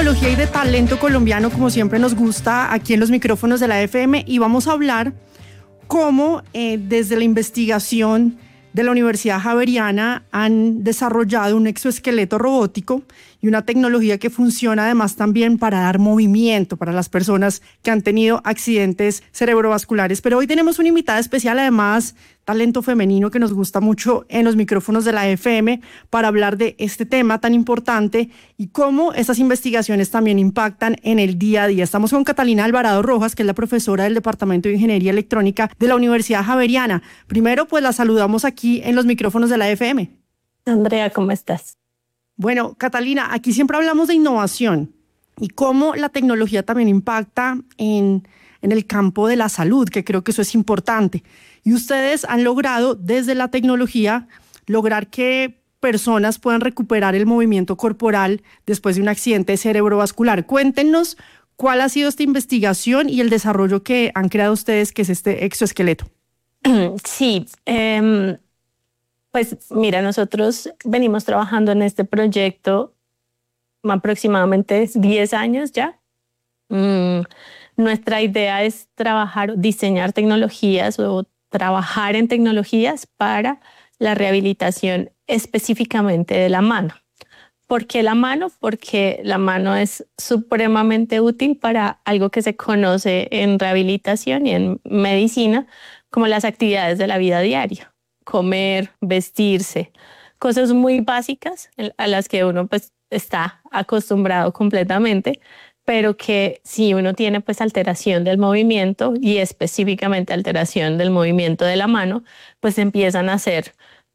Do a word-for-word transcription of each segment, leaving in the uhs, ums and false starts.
tecnología y de talento colombiano, como siempre nos gusta aquí en los micrófonos de la F M, y vamos a hablar cómo eh, desde la investigación de la Universidad Javeriana han desarrollado un exoesqueleto robótico y una tecnología que funciona además también para dar movimiento para las personas que han tenido accidentes cerebrovasculares. Pero hoy tenemos una invitada especial, además talento femenino que nos gusta mucho en los micrófonos de la F M, para hablar de este tema tan importante y cómo estas investigaciones también impactan en el día a día. Estamos con Catalina Alvarado Rojas, que es la profesora del Departamento de Ingeniería Electrónica de la Universidad Javeriana. Primero, pues la saludamos aquí en los micrófonos de la F M. Andrea, ¿cómo estás? Bueno, Catalina, aquí siempre hablamos de innovación y cómo la tecnología también impacta en, en el campo de la salud, que creo que eso es importante. Y ustedes han logrado desde la tecnología lograr que personas puedan recuperar el movimiento corporal después de un accidente cerebrovascular. Cuéntenos cuál ha sido esta investigación y el desarrollo que han creado ustedes, que es este exoesqueleto. Sí, eh, pues mira, nosotros venimos trabajando en este proyecto aproximadamente diez años ya. Mm, nuestra idea es trabajar, diseñar tecnologías o trabajar en tecnologías para la rehabilitación específicamente de la mano. ¿Por qué la mano? Porque la mano es supremamente útil para algo que se conoce en rehabilitación y en medicina como las actividades de la vida diaria. Comer, vestirse, cosas muy básicas a las que uno pues está acostumbrado completamente, pero que si uno tiene pues alteración del movimiento y específicamente alteración del movimiento de la mano, pues empiezan a ser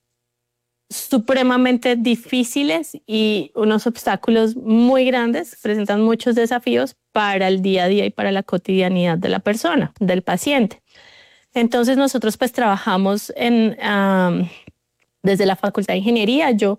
supremamente difíciles y unos obstáculos muy grandes, presentan muchos desafíos para el día a día y para la cotidianidad de la persona, del paciente. Entonces nosotros pues trabajamos en, um, desde la Facultad de Ingeniería. Yo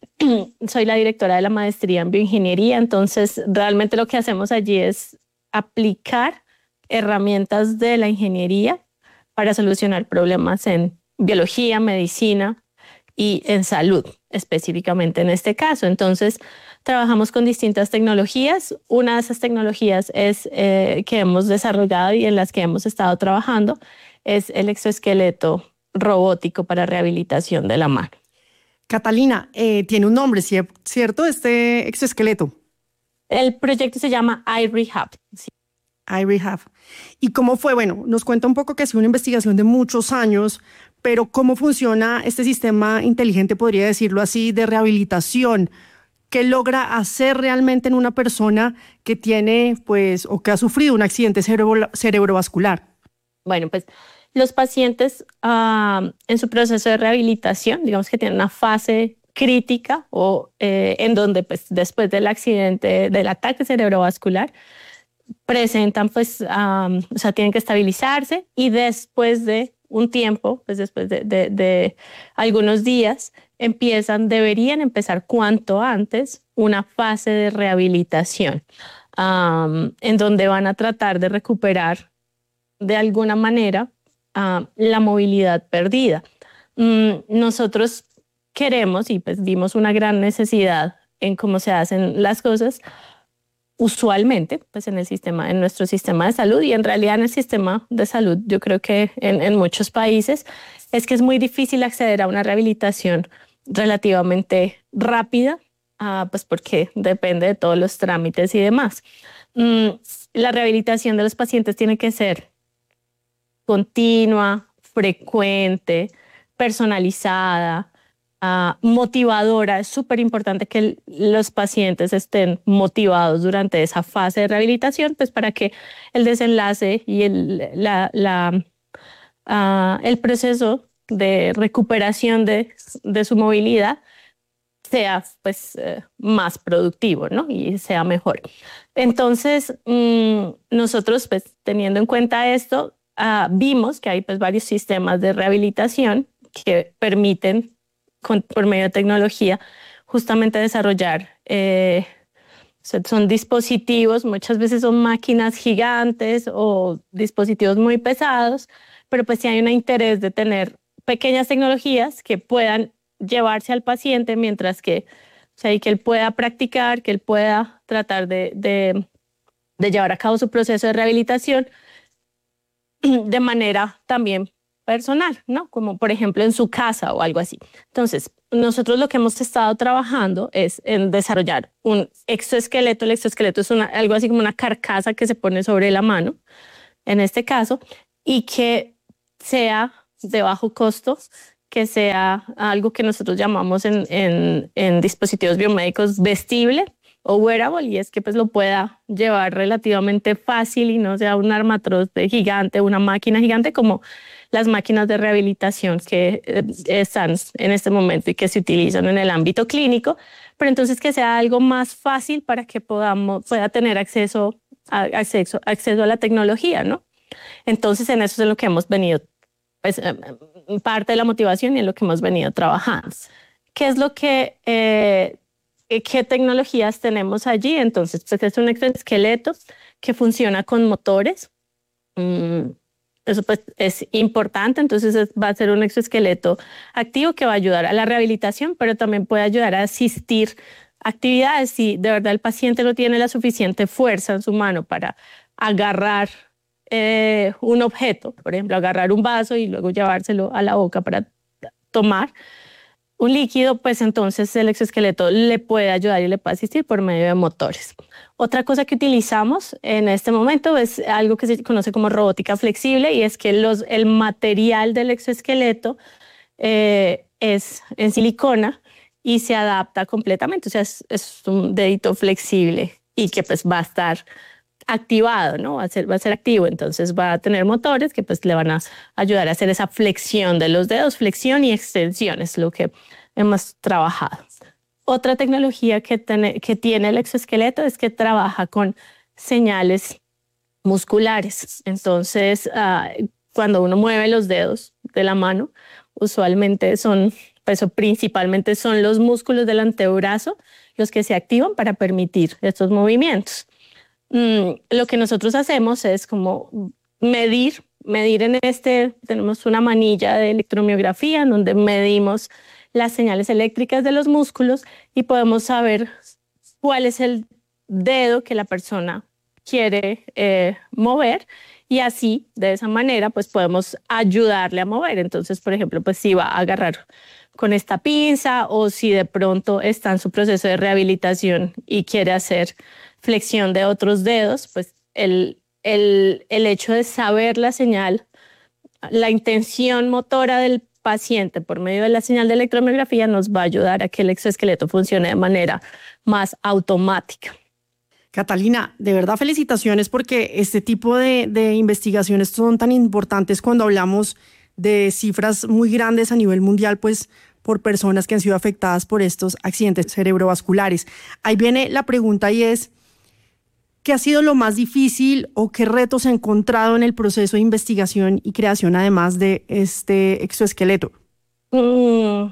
soy la directora de la maestría en bioingeniería, entonces realmente lo que hacemos allí es aplicar herramientas de la ingeniería para solucionar problemas en biología, medicina y en salud, específicamente en este caso. Entonces trabajamos con distintas tecnologías. Una de esas tecnologías es, eh, que hemos desarrollado y en las que hemos estado trabajando es el exoesqueleto robótico para rehabilitación de la mano. Catalina, eh, tiene un nombre, ¿cierto? Este exoesqueleto. El proyecto se llama iRehab. Sí. iRehab. ¿Y cómo fue? Bueno, nos cuenta un poco que ha sido una investigación de muchos años, pero ¿cómo funciona este sistema inteligente, podría decirlo así, de rehabilitación? ¿Qué logra hacer realmente en una persona que tiene, pues, o que ha sufrido un accidente cerebro- cerebrovascular? Bueno, pues los pacientes uh, en su proceso de rehabilitación, digamos que tienen una fase crítica o eh, en donde pues, después del accidente, del ataque cerebrovascular, presentan, pues, um, o sea, tienen que estabilizarse y después de un tiempo, pues después de, de, de algunos días, empiezan, deberían empezar cuanto antes una fase de rehabilitación um, en donde van a tratar de recuperar de alguna manera uh, la movilidad perdida. Mm, nosotros queremos y pues vimos una gran necesidad en cómo se hacen las cosas usualmente pues en el sistema, en nuestro sistema de salud y en realidad en el sistema de salud yo creo que en, en muchos países es que es muy difícil acceder a una rehabilitación relativamente rápida, uh, pues porque depende de todos los trámites y demás. Mm, la rehabilitación de los pacientes tiene que ser continua, frecuente, personalizada, uh, motivadora. Es súper importante que el, los pacientes estén motivados durante esa fase de rehabilitación, pues para que el desenlace y el, la, la, uh, el proceso de recuperación de, de su movilidad sea pues eh, más productivo, ¿no? Y sea mejor. Entonces, mmm, nosotros pues teniendo en cuenta esto, Uh, vimos que hay pues, varios sistemas de rehabilitación que permiten, con, por medio de tecnología, justamente desarrollar, eh, son dispositivos, muchas veces son máquinas gigantes o dispositivos muy pesados, pero pues sí hay un interés de tener pequeñas tecnologías que puedan llevarse al paciente mientras que, o sea, y que él pueda practicar, que él pueda tratar de, de, de llevar a cabo su proceso de rehabilitación de manera también personal, ¿no? Como por ejemplo en su casa o algo así. Entonces, nosotros lo que hemos estado trabajando es en desarrollar un exoesqueleto. El exoesqueleto es una, algo así como una carcasa que se pone sobre la mano, en este caso, y que sea de bajo costo, que sea algo que nosotros llamamos en, en, en dispositivos biomédicos vestible o wearable, y es que pues lo pueda llevar relativamente fácil y no sea un armatroste gigante, una máquina gigante como las máquinas de rehabilitación que eh, están en este momento y que se utilizan en el ámbito clínico, pero entonces que sea algo más fácil para que podamos, pueda tener acceso a, acceso, acceso a la tecnología, ¿no? Entonces en eso es en lo que hemos venido, pues parte de la motivación y en lo que hemos venido trabajando. ¿Qué es lo que, eh, qué tecnologías tenemos allí? Entonces, pues es un exoesqueleto que funciona con motores. Mm, Eso pues es importante, entonces es, va a ser un exoesqueleto activo que va a ayudar a la rehabilitación, pero también puede ayudar a asistir actividades si de verdad el paciente no tiene la suficiente fuerza en su mano para agarrar eh, un objeto, por ejemplo, agarrar un vaso y luego llevárselo a la boca para tomar un líquido, pues entonces el exoesqueleto le puede ayudar y le puede asistir por medio de motores. Otra cosa que utilizamos en este momento es algo que se conoce como robótica flexible, y es que los, el material del exoesqueleto eh, es en silicona y se adapta completamente, o sea, es, es un dedito flexible y que pues va a estar activado, ¿no? Va a ser, va a ser activo, entonces va a tener motores que pues le van a ayudar a hacer esa flexión de los dedos, flexión y extensión, es lo que hemos trabajado. Otra tecnología que, ten, que tiene el exoesqueleto es que trabaja con señales musculares. Entonces, uh, cuando uno mueve los dedos de la mano, usualmente son, pues principalmente son los músculos del antebrazo los que se activan para permitir estos movimientos. Mm, lo que nosotros hacemos es como medir, medir en este, tenemos una manilla de electromiografía en donde medimos las señales eléctricas de los músculos y podemos saber cuál es el dedo que la persona quiere eh, mover, y así, de esa manera, pues podemos ayudarle a mover. Entonces, por ejemplo, pues si va a agarrar con esta pinza o si de pronto está en su proceso de rehabilitación y quiere hacer flexión de otros dedos, pues el, el, el hecho de saber la señal, la intención motora del paciente por medio de la señal de electromiografía nos va a ayudar a que el exoesqueleto funcione de manera más automática. Catalina, de verdad felicitaciones, porque este tipo de, de investigaciones son tan importantes cuando hablamos de cifras muy grandes a nivel mundial, pues por personas que han sido afectadas por estos accidentes cerebrovasculares. Ahí viene la pregunta, y es, ¿qué ha sido lo más difícil o qué retos ha encontrado en el proceso de investigación y creación además de este exoesqueleto? Mm,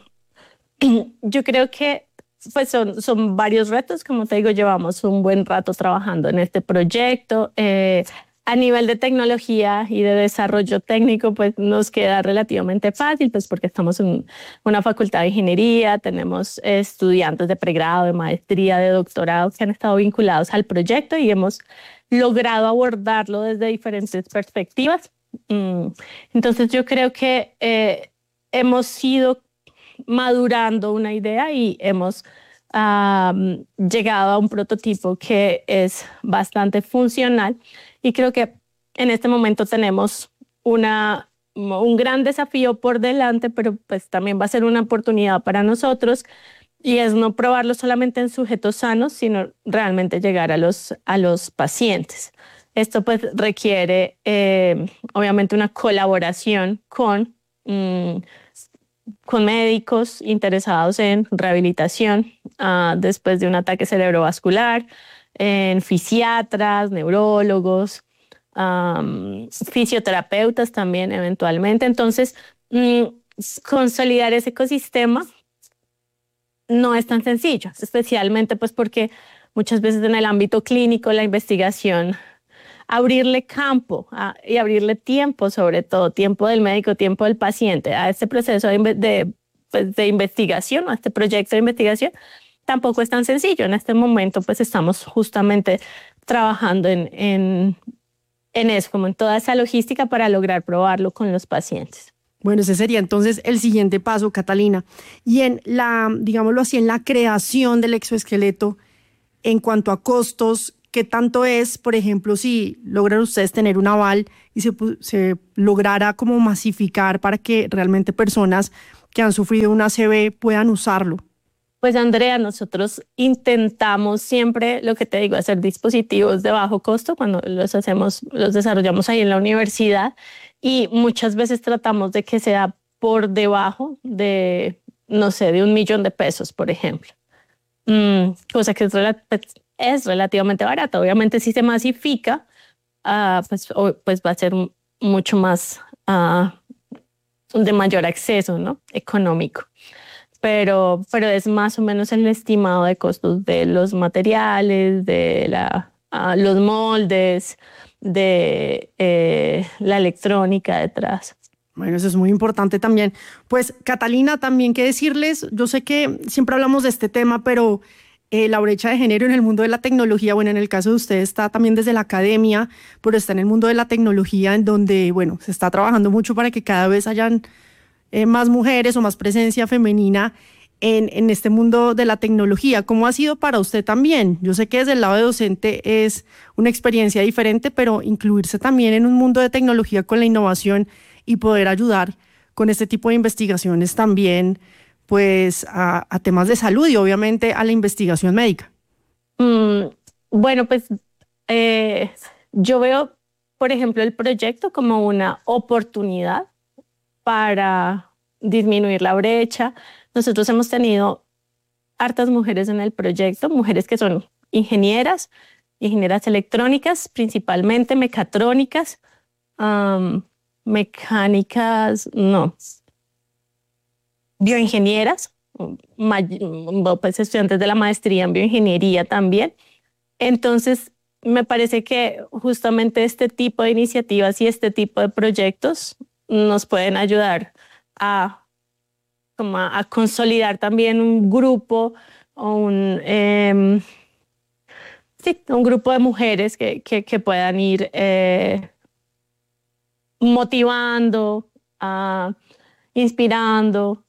yo creo que pues son, son varios retos. Como te digo, llevamos un buen rato trabajando en este proyecto. Eh, a nivel de tecnología y de desarrollo técnico, pues nos queda relativamente fácil, pues porque estamos en una facultad de ingeniería, tenemos estudiantes de pregrado, de maestría, de doctorado que han estado vinculados al proyecto y hemos logrado abordarlo desde diferentes perspectivas. Entonces yo creo que eh, hemos ido madurando una idea y hemos um, llegado a un prototipo que es bastante funcional, y creo que en este momento tenemos una, un gran desafío por delante, pero pues también va a ser una oportunidad para nosotros, y es no probarlo solamente en sujetos sanos, sino realmente llegar a los, a los pacientes. Esto pues requiere eh, obviamente una colaboración con mmm, con médicos interesados en rehabilitación uh, después de un ataque cerebrovascular, en fisiatras, neurólogos, um, fisioterapeutas también eventualmente. Entonces, mm, consolidar ese ecosistema no es tan sencillo, especialmente pues porque muchas veces en el ámbito clínico la investigación, abrirle campo a, y abrirle tiempo, sobre todo tiempo del médico, tiempo del paciente a este proceso de, de, pues, de investigación, a este proyecto de investigación, tampoco es tan sencillo. En este momento pues estamos justamente trabajando en, en, en eso, como en toda esa logística para lograr probarlo con los pacientes. Bueno, ese sería entonces el siguiente paso, Catalina. Y en la, digámoslo así, en la creación del exoesqueleto, en cuanto a costos, ¿qué tanto es, por ejemplo, si logran ustedes tener un aval y se, se lograra como masificar para que realmente personas que han sufrido una A C V puedan usarlo? Pues Andrea, nosotros intentamos siempre, lo que te digo, hacer dispositivos de bajo costo cuando los hacemos, los desarrollamos ahí en la universidad, y muchas veces tratamos de que sea por debajo de, no sé, de un millón de pesos, por ejemplo. Mm, cosa que es, rel- es relativamente barata. Obviamente si se masifica, uh, pues, o, pues va a ser mucho más uh, de mayor acceso, ¿no? Económico. Pero, pero es más o menos el estimado de costos de los materiales, de la, uh, los moldes, de eh, la electrónica detrás. Bueno, eso es muy importante también. Pues, Catalina, también qué decirles, yo sé que siempre hablamos de este tema, pero eh, la brecha de género en el mundo de la tecnología, bueno, en el caso de usted está también desde la academia, pero está en el mundo de la tecnología, en donde, bueno, se está trabajando mucho para que cada vez hayan eh, más mujeres o más presencia femenina en, en este mundo de la tecnología. ¿Cómo ha sido para usted también? Yo sé que desde el lado de docente es una experiencia diferente, pero incluirse también en un mundo de tecnología con la innovación y poder ayudar con este tipo de investigaciones también, pues, a, a temas de salud y obviamente a la investigación médica. Mm, bueno, pues eh, yo veo, por ejemplo, el proyecto como una oportunidad para disminuir la brecha. Nosotros hemos tenido hartas mujeres en el proyecto, mujeres que son ingenieras, ingenieras electrónicas, principalmente mecatrónicas, um, mecánicas, no, bioingenieras, pues estudiantes de la maestría en bioingeniería también. Entonces, me parece que justamente este tipo de iniciativas y este tipo de proyectos nos pueden ayudar a, como a, a consolidar también un grupo o un, eh, sí, un grupo de mujeres que, que, que puedan ir eh, motivando, uh, inspirando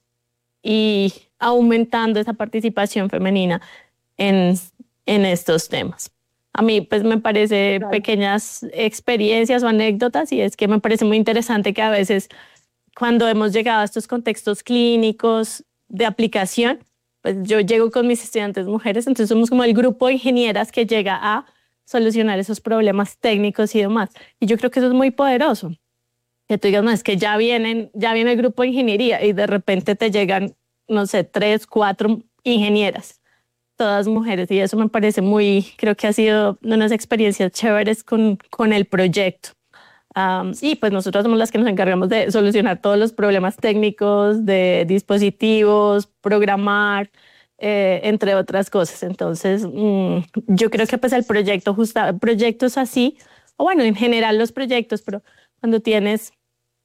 y aumentando esa participación femenina en, en estos temas. A mí pues me parece claro. Pequeñas experiencias o anécdotas, y es que me parece muy interesante que a veces cuando hemos llegado a estos contextos clínicos de aplicación, pues yo llego con mis estudiantes mujeres, entonces somos como el grupo de ingenieras que llega a solucionar esos problemas técnicos y demás. Y yo creo que eso es muy poderoso. Que tú digas, no, es que ya vienen, ya viene el grupo de ingeniería y de repente te llegan, no sé, tres, cuatro ingenieras, todas mujeres, y eso me parece muy, creo que ha sido unas experiencias chéveres con, con el proyecto. Um, y pues nosotros somos las que nos encargamos de solucionar todos los problemas técnicos de dispositivos, programar, eh, entre otras cosas. Entonces, mmm, yo creo que pues el proyecto, justa, proyectos así, o bueno, en general los proyectos, pero cuando tienes,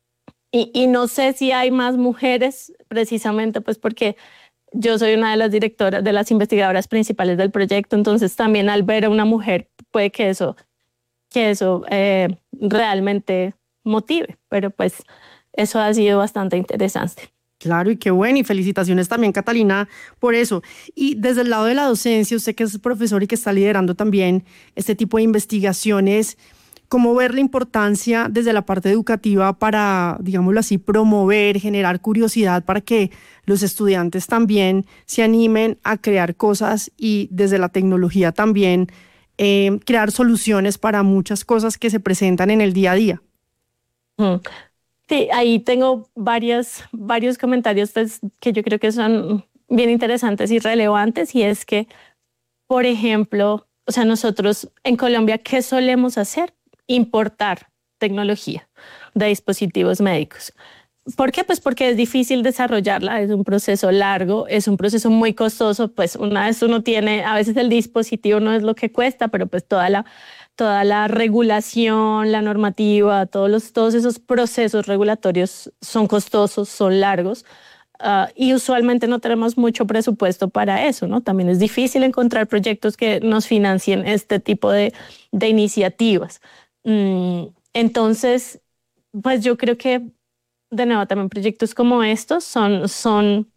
y, y no sé si hay más mujeres precisamente pues porque yo soy una de las directoras, de las investigadoras principales del proyecto, entonces también al ver a una mujer puede que eso, que eso eh, realmente motive, pero pues eso ha sido bastante interesante. Claro, y qué bueno, y felicitaciones también, Catalina, por eso. Y desde el lado de la docencia, usted que es profesor y que está liderando también este tipo de investigaciones, ¿cómo ver la importancia desde la parte educativa para, digámoslo así, promover, generar curiosidad para que los estudiantes también se animen a crear cosas y desde la tecnología también eh, crear soluciones para muchas cosas que se presentan en el día a día? Mm. Sí, ahí tengo varios, varios comentarios pues, que yo creo que son bien interesantes y relevantes, y es que, por ejemplo, o sea, nosotros en Colombia, ¿qué solemos hacer? Importar tecnología de dispositivos médicos. ¿Por qué? Pues porque es difícil desarrollarla, es un proceso largo, es un proceso muy costoso, pues una vez uno tiene, a veces el dispositivo no es lo que cuesta, pero pues toda la, toda la regulación, la normativa, todos, los, todos esos procesos regulatorios son costosos, son largos. uh, y usualmente no tenemos mucho presupuesto para eso, ¿no? También es difícil encontrar proyectos que nos financien este tipo de, de iniciativas. Mm, entonces, pues yo creo que, de nuevo, también proyectos como estos son, son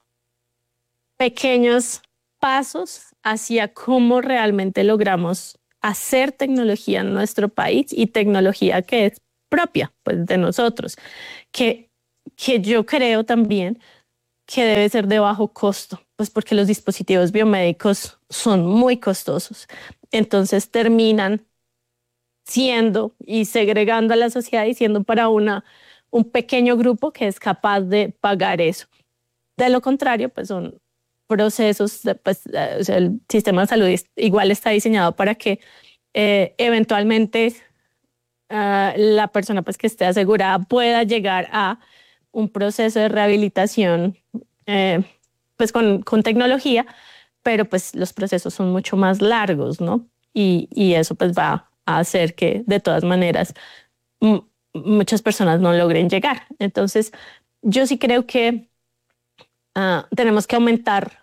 pequeños pasos hacia cómo realmente logramos hacer tecnología en nuestro país y tecnología que es propia, pues, de nosotros, que, que yo creo también que debe ser de bajo costo, pues porque los dispositivos biomédicos son muy costosos. Entonces terminan siendo y segregando a la sociedad y siendo para una, un pequeño grupo que es capaz de pagar eso. De lo contrario, pues son procesos, de, pues, o sea, el sistema de salud igual está diseñado para que eh, eventualmente uh, la persona pues, que esté asegurada pueda llegar a un proceso de rehabilitación eh, pues con, con tecnología, pero pues los procesos son mucho más largos, ¿no? Y, y eso pues va a hacer que de todas maneras m- muchas personas no logren llegar. Entonces, yo sí creo que uh, tenemos que aumentar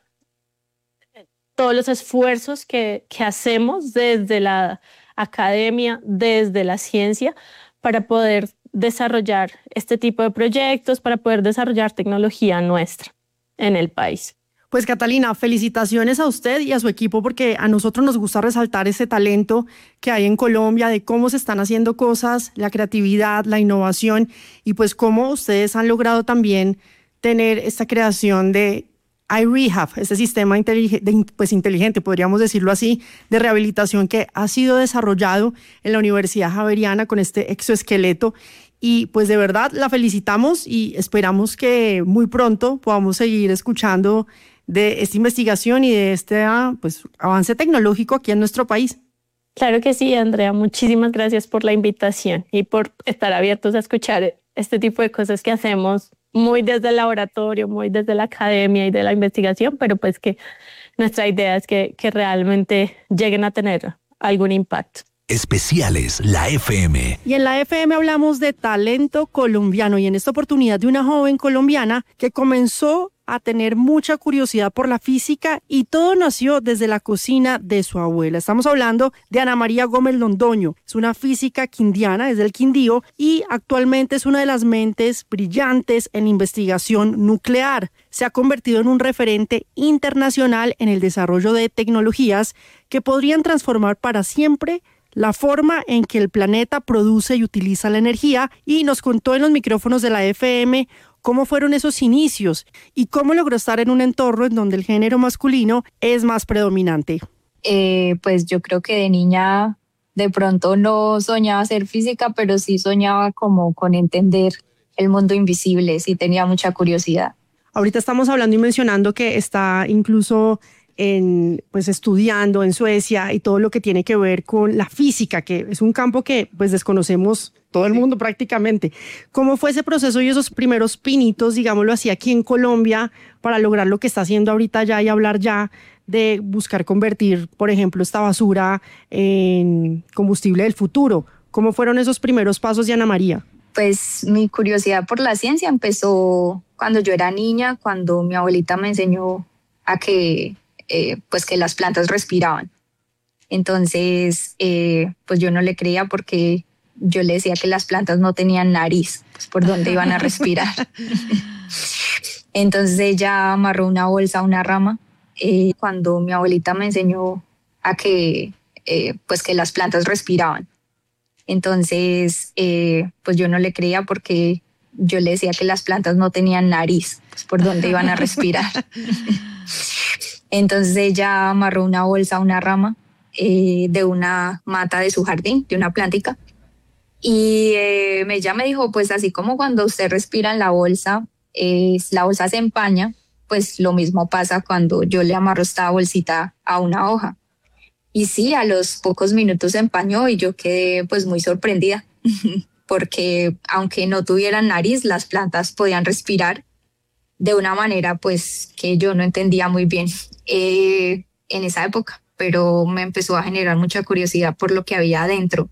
todos los esfuerzos que, que hacemos desde la academia, desde la ciencia, para poder desarrollar este tipo de proyectos, para poder desarrollar tecnología nuestra en el país. Pues Catalina, felicitaciones a usted y a su equipo porque a nosotros nos gusta resaltar ese talento que hay en Colombia, de cómo se están haciendo cosas, la creatividad, la innovación y pues cómo ustedes han logrado también tener esta creación de iRehab, este sistema inteligente, pues inteligente, podríamos decirlo así, de rehabilitación que ha sido desarrollado en la Universidad Javeriana con este exoesqueleto. Y pues de verdad la felicitamos y esperamos que muy pronto podamos seguir escuchando de esta investigación y de este pues, avance tecnológico aquí en nuestro país. Claro que sí, Andrea. Muchísimas gracias por la invitación y por estar abiertos a escuchar este tipo de cosas que hacemos muy desde el laboratorio, muy desde la academia y de la investigación, pero pues que nuestra idea es que, que realmente lleguen a tener algún impacto. Especiales La F M. Y en la F M hablamos de talento colombiano y en esta oportunidad de una joven colombiana que comenzó a tener mucha curiosidad por la física y todo nació desde la cocina de su abuela. Estamos hablando de Ana María Gómez Londoño. Es una física quindiana, es del Quindío y actualmente es una de las mentes brillantes en investigación nuclear. Se ha convertido en un referente internacional en el desarrollo de tecnologías que podrían transformar para siempre la forma en que el planeta produce y utiliza la energía y nos contó en los micrófonos de la F M cómo fueron esos inicios y cómo logró estar en un entorno en donde el género masculino es más predominante. Eh, pues yo creo que de niña de pronto no soñaba ser física, pero sí soñaba como con entender el mundo invisible, sí tenía mucha curiosidad. Ahorita estamos hablando y mencionando que está incluso en, pues, estudiando en Suecia y todo lo que tiene que ver con la física, que es un campo que pues desconocemos todo el mundo prácticamente. ¿Cómo fue ese proceso y esos primeros pinitos, digámoslo así, aquí en Colombia para lograr lo que está haciendo ahorita ya y hablar ya de buscar convertir, por ejemplo, esta basura en combustible del futuro? ¿Cómo fueron esos primeros pasos de Ana María? Pues mi curiosidad por la ciencia empezó cuando yo era niña, cuando mi abuelita me enseñó a que Eh, pues que las plantas respiraban. Entonces, eh, pues yo no le creía porque yo le decía que las plantas no tenían nariz, pues por dónde iban a respirar. Entonces ella amarró una bolsa a una rama. Eh, cuando mi abuelita me enseñó a que, eh, pues que las plantas respiraban. Entonces, eh, pues yo no le creía porque yo le decía que las plantas no tenían nariz, pues por dónde iban a respirar. Entonces ella amarró una bolsa a una rama eh, de una mata de su jardín, de una plántica. Y eh, ella me dijo, pues así como cuando usted respira en la bolsa, eh, la bolsa se empaña, pues lo mismo pasa cuando yo le amarro esta bolsita a una hoja. Y sí, a los pocos minutos se empañó y yo quedé pues muy sorprendida, porque aunque no tuvieran nariz, las plantas podían respirar de una manera pues que yo no entendía muy bien eh, en esa época, pero me empezó a generar mucha curiosidad por lo que había adentro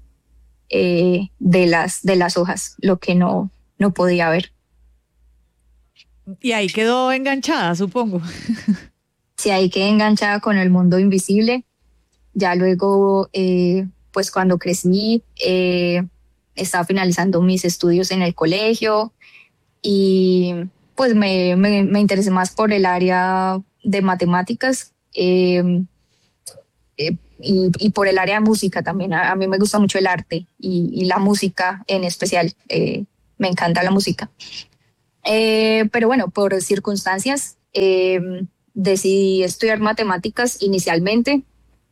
eh, de, las, de las hojas, lo que no, no podía ver. Y ahí quedó enganchada, supongo. Sí, ahí quedé enganchada con el mundo invisible. Ya luego, eh, pues cuando crecí, eh, estaba finalizando mis estudios en el colegio y pues me, me, me interesé más por el área de matemáticas eh, eh, y, y por el área de música también. A, a mí me gusta mucho el arte y, y la música en especial. Eh, me encanta la música. Eh, pero bueno, por circunstancias eh, decidí estudiar matemáticas inicialmente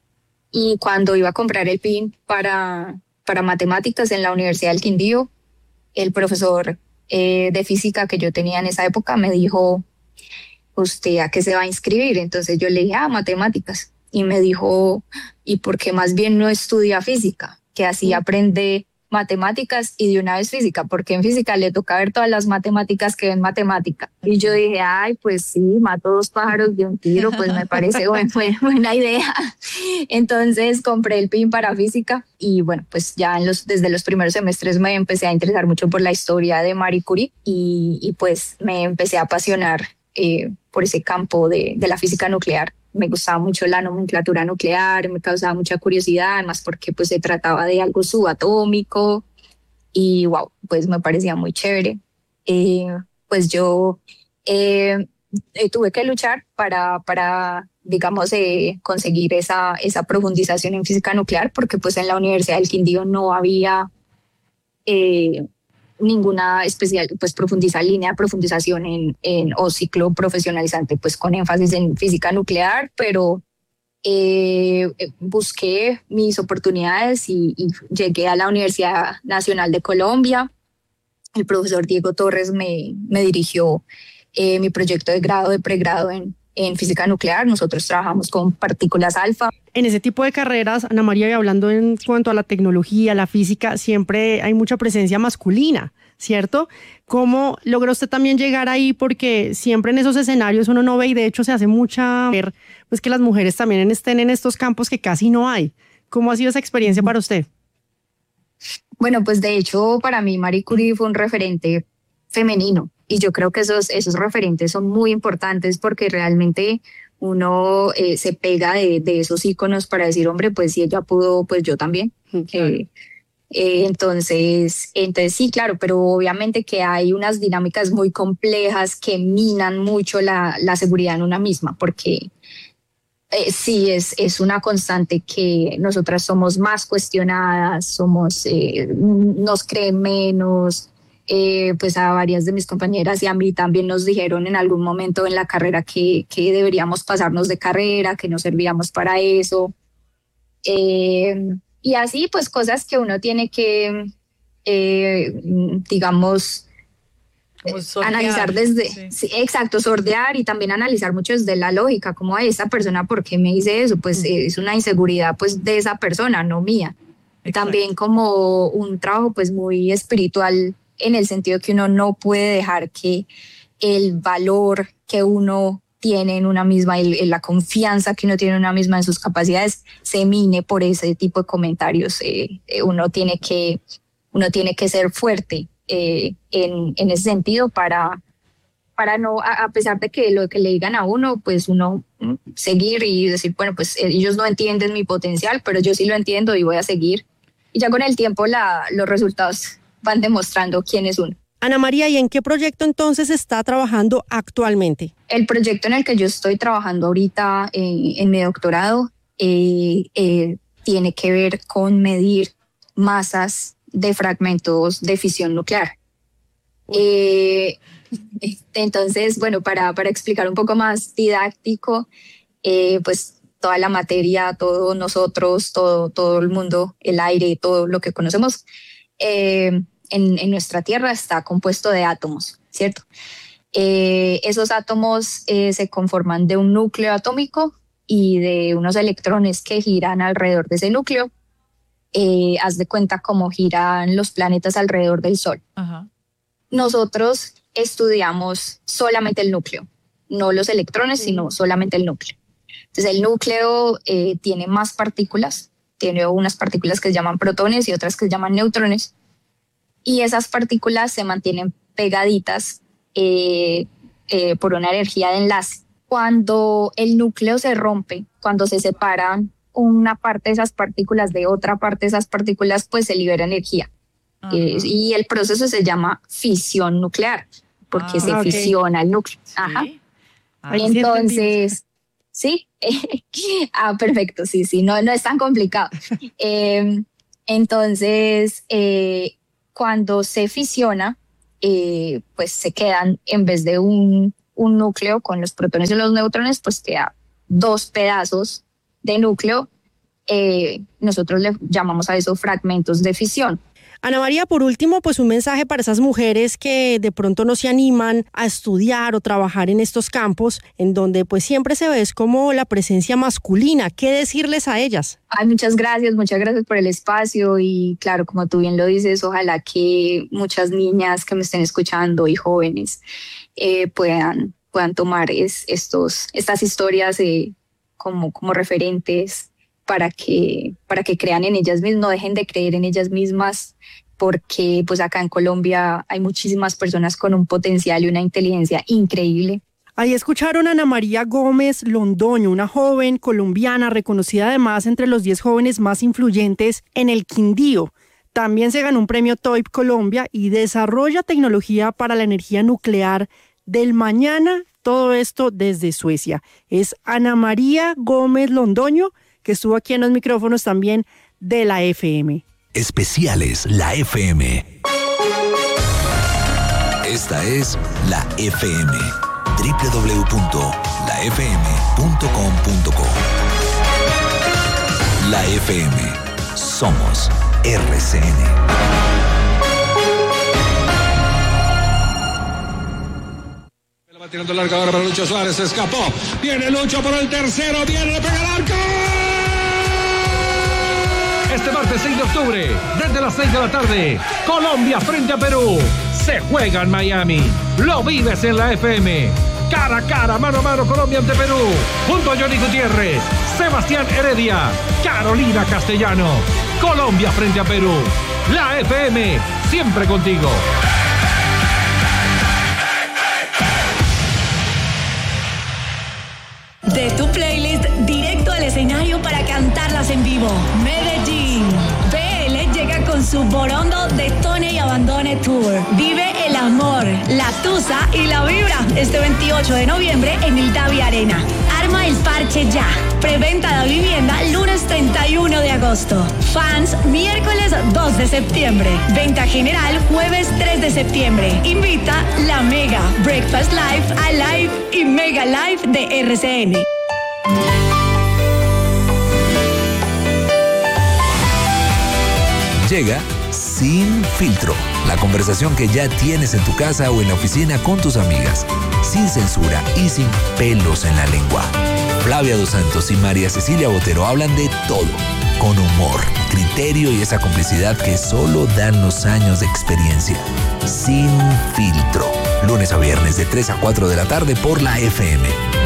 y cuando iba a comprar el PIN para, para matemáticas en la Universidad del Quindío, el profesor eh, de física que yo tenía en esa época me dijo, ¿usted a qué se va a inscribir? Entonces yo le dije, ah, matemáticas. Y me dijo, ¿y por qué más bien no estudia física? Que así aprende matemáticas y de una vez física, porque en física le toca ver todas las matemáticas que ven matemática. Y yo dije, ay, pues sí, mato dos pájaros de un tiro, pues me parece buen, buena, buena idea. Entonces compré el PIN para física y bueno, pues ya en los, desde los primeros semestres me empecé a interesar mucho por la historia de Marie Curie y, y pues me empecé a apasionar eh, por ese campo de, de la física nuclear. Me gustaba mucho la nomenclatura nuclear, me causaba mucha curiosidad, además porque pues se trataba de algo subatómico y wow, pues me parecía muy chévere. Eh, pues yo eh, eh, tuve que luchar para, para digamos, eh, conseguir esa, esa profundización en física nuclear porque pues en la Universidad del Quindío no había eh, ninguna especial, pues profundiza línea de profundización en, en o ciclo profesionalizante, pues con énfasis en física nuclear, pero eh, busqué mis oportunidades y, y llegué a la Universidad Nacional de Colombia. El profesor Diego Torres me, me dirigió eh, mi proyecto de grado, de pregrado en, en física nuclear. Nosotros trabajamos con partículas alfa. En ese tipo de carreras, Ana María, y hablando en cuanto a la tecnología, la física, siempre hay mucha presencia masculina, ¿cierto? ¿Cómo logró usted también llegar ahí? Porque siempre en esos escenarios uno no ve, y de hecho se hace mucha ver pues que las mujeres también estén en estos campos que casi no hay. ¿Cómo ha sido esa experiencia para usted? Bueno, pues de hecho para mí Marie Curie fue un referente femenino y yo creo que esos, esos referentes son muy importantes porque realmente uno eh, se pega de, de esos íconos para decir, hombre, pues si ella pudo, pues yo también. Claro. Eh, eh, entonces, entonces sí, claro, pero obviamente que hay unas dinámicas muy complejas que minan mucho la, la seguridad en una misma, porque eh, sí es, es una constante que nosotras somos más cuestionadas, somos, eh, nos creen menos. Eh, pues a varias de mis compañeras y a mí también nos dijeron en algún momento en la carrera que, que deberíamos pasarnos de carrera, que no servíamos para eso. Eh, y así pues cosas que uno tiene que, eh, digamos, analizar desde, sí. Sí, exacto, sordear y también analizar mucho desde la lógica, como a esa persona, ¿por qué me dice eso? Pues mm. es una inseguridad pues de esa persona, no mía. Exacto. También como un trabajo pues muy espiritual, en el sentido que uno no puede dejar que el valor que uno tiene en una misma, el, la confianza que uno tiene en una misma, en sus capacidades, se mine por ese tipo de comentarios. Eh, uno, tiene que, uno tiene que ser fuerte eh, en, en ese sentido para, para no, a, a pesar de que lo que le digan a uno, pues uno mm, seguir y decir, bueno, pues ellos no entienden mi potencial, pero yo sí lo entiendo y voy a seguir. Y ya con el tiempo la, los resultados van demostrando quién es uno. Ana María, ¿y en qué proyecto entonces está trabajando actualmente? El proyecto en el que yo estoy trabajando ahorita eh, en mi doctorado eh, eh, tiene que ver con medir masas de fragmentos de fisión nuclear. Eh, entonces, bueno, para, para explicar un poco más didáctico, eh, pues toda la materia, todos nosotros, todo, todo el mundo, el aire, todo lo que conocemos, Eh, en, en nuestra Tierra está compuesto de átomos, ¿cierto? Eh, esos átomos eh, se conforman de un núcleo atómico y de unos electrones que giran alrededor de ese núcleo. Eh, haz de cuenta cómo giran los planetas alrededor del Sol. Uh-huh. Nosotros estudiamos solamente el núcleo, no los electrones, uh-huh. sino solamente el núcleo. Entonces el núcleo eh, tiene más partículas, tiene unas partículas que se llaman protones y otras que se llaman neutrones, y esas partículas se mantienen pegaditas eh, eh, por una energía de enlace. Cuando el núcleo se rompe, cuando se separan una parte de esas partículas de otra parte de esas partículas, pues se libera energía. Eh, y el proceso se llama fisión nuclear, porque ah, se okay. fisiona el núcleo. ¿Sí? Ajá. Ah, Entonces, sí, ah, perfecto, sí, sí, no, no es tan complicado. eh, entonces, eh, cuando se fisiona, eh, pues se quedan, en vez de un, un núcleo con los protones y los neutrones, pues queda dos pedazos de núcleo. Eh, nosotros le llamamos a eso fragmentos de fisión. Ana María, por último, pues un mensaje para esas mujeres que de pronto no se animan a estudiar o trabajar en estos campos, en donde pues siempre se ve es como la presencia masculina. ¿Qué decirles a ellas? Ay, muchas gracias, muchas gracias por el espacio y claro, como tú bien lo dices, ojalá que muchas niñas que me estén escuchando y jóvenes eh, puedan, puedan tomar es, estos, estas historias eh, como, como referentes para que, para que crean en ellas mismas, no dejen de creer en ellas mismas, porque pues acá en Colombia hay muchísimas personas con un potencial y una inteligencia increíble. Ahí escucharon a Ana María Gómez Londoño, una joven colombiana reconocida además entre los diez jóvenes más influyentes en el Quindío. También se ganó un premio T O Y P Colombia y desarrolla tecnología para la energía nuclear del mañana, todo esto desde Suecia. Es Ana María Gómez Londoño, que estuvo aquí en los micrófonos también de la F M. Especiales La F M. Esta es la F M. doble u doble u doble u punto la f m punto com punto co. La F M. Somos R C N. La va tirando larga ahora para Lucho Suárez, se escapó. Viene Lucho por el tercero, viene, le pega al arco. Este martes seis de octubre, desde las seis de la tarde, Colombia frente a Perú. Se juega en Miami. Lo vives en la F M. Cara a cara, mano a mano, Colombia ante Perú. Junto a Johnny Gutiérrez, Sebastián Heredia, Carolina Castellano. Colombia frente a Perú. La F M, siempre contigo. De tu playlist directo al escenario para cantarlas en vivo. Medellín. B L llega con su Borondo Detone y Abandone Tour. Vive el amor, la tusa y la vibra este veintiocho de noviembre en el Davi Arena. Arma el parche ya. Preventa de vivienda lunes treinta y uno de agosto. Fans miércoles dos de septiembre. Venta general jueves tres de septiembre. Invita La Mega, Breakfast Live, Alive y Mega Live de R C N. Llega Sin Filtro, la conversación que ya tienes en tu casa o en la oficina con tus amigas, sin censura y sin pelos en la lengua. Flavia Dos Santos y María Cecilia Botero hablan de todo, con humor, criterio y esa complicidad que solo dan los años de experiencia. Sin Filtro, lunes a viernes de tres a cuatro de la tarde por la F M.